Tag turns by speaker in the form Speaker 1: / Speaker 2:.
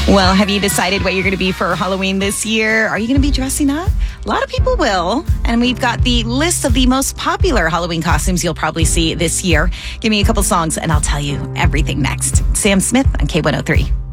Speaker 1: Well, have you decided what you're going to be for Halloween this year? Are you going to be dressing up? A lot of people will. And we've got the list of the most popular Halloween costumes you'll probably see this year. Give me a couple songs and I'll tell you everything next. Sam Smith on K103.